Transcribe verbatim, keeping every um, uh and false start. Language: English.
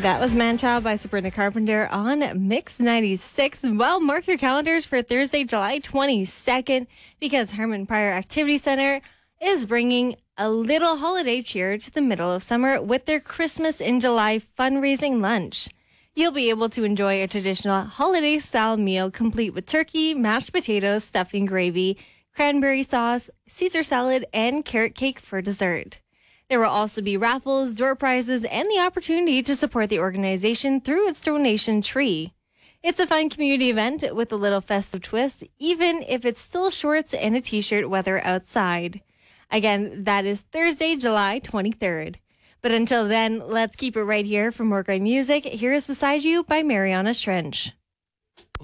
That was Manchild by Sabrina Carpenter on Mix ninety-six. Well, mark your calendars for Thursday, July twenty-second, because Herman Pryor Activity Center is bringing a little holiday cheer to the middle of summer with their Christmas in July fundraising lunch. You'll be able to enjoy a traditional holiday-style meal complete with turkey, mashed potatoes, stuffing gravy, cranberry sauce, Caesar salad, and carrot cake for dessert. There will also be raffles, door prizes, and the opportunity to support the organization through its donation tree. It's a fun community event with a little festive twist, even if it's still shorts and a t-shirt weather outside. Again, that is Thursday, July twenty-third. But until then, let's keep it right here for more great music. Here is Beside You by Mariana Trench.